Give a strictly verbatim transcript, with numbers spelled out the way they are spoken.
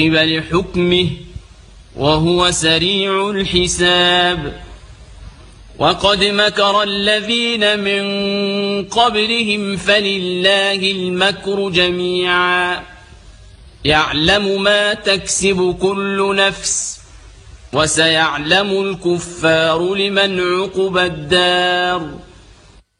لحكمه وهو سريع الحساب. وقد مكر الذين من قبلهم فلله المكر جميعا يعلم ما تكسب كل نفس وسيعلم الكفار لمن عقبى الدار.